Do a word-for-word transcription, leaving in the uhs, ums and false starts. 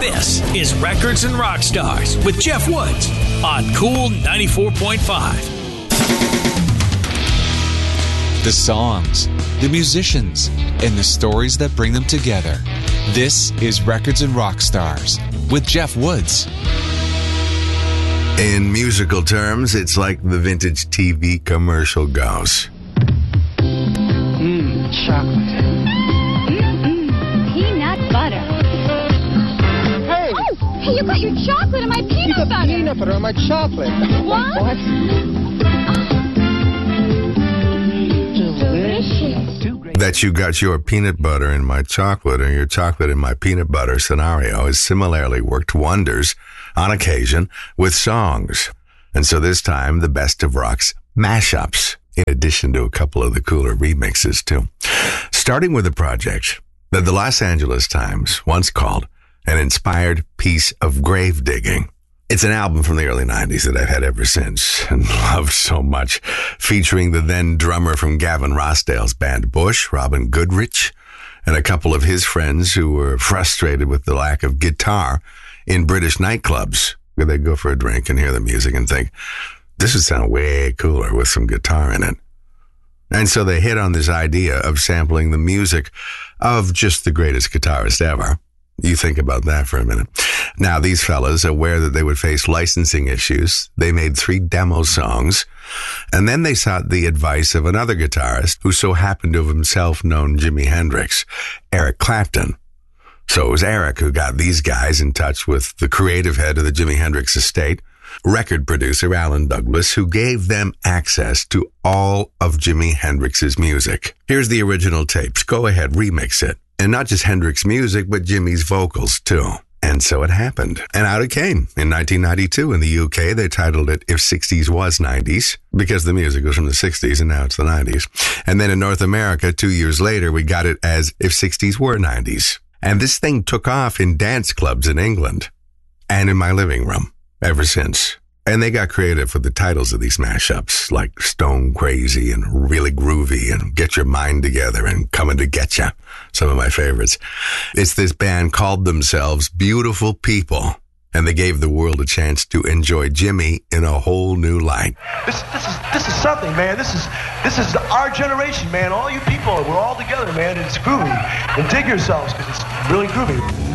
This is Records and Rock Stars with Jeff Woods on Cool ninety-four point five. The songs, the musicians, and the stories that bring them together. This is Records and Rock Stars with Jeff Woods. In musical terms, it's like the vintage T V commercial goes. Mmm, chocolate. Mm-mm, peanut butter. Hey! Oh, hey, you got your chocolate and my peanut You got butter. peanut butter on my chocolate. What? What? Delicious. That you got your peanut butter in my chocolate or your chocolate in my peanut butter scenario has similarly worked wonders on occasion with songs. And so this time, the Best of Rock's mashups, in addition to a couple of the cooler remixes too. Starting with a project that the Los Angeles Times once called an inspired piece of grave digging. It's an album from the early nineties that I've had ever since and loved so much, featuring the then drummer from Gavin Rossdale's band Bush, Robin Goodrich, and a couple of his friends who were frustrated with the lack of guitar in British nightclubs, where they'd go for a drink and hear the music and think, this would sound way cooler with some guitar in it. And so they hit on this idea of sampling the music of just the greatest guitarist ever. You think about that for a minute. Now, these fellas, aware that they would face licensing issues, they made three demo songs, and then they sought the advice of another guitarist who so happened to have himself known Jimi Hendrix, Eric Clapton. So it was Eric who got these guys in touch with the creative head of the Jimi Hendrix estate, record producer Alan Douglas, who gave them access to all of Jimi Hendrix's music. Here's the original tapes. Go ahead, remix it. And not just Hendrix music, but Jimmy's vocals too. And so it happened. And out it came in nineteen ninety-two in the U K. They titled it If sixties Was nineties, because the music was from the sixties and now it's the nineties. And then in North America, two years later, we got it as If sixties Were nineties. And this thing took off in dance clubs in England and in my living room ever since. And they got creative with the titles of these mashups, like Stone Crazy and Really Groovy and Get Your Mind Together and Coming to Get Ya, some of my favorites. It's this band called themselves Beautiful People, and they gave the world a chance to enjoy Jimmy in a whole new light. This, this is this is something, man. This is this is our generation, man. All you people, we're all together, man. It's groovy. And dig yourselves, because it's really groovy.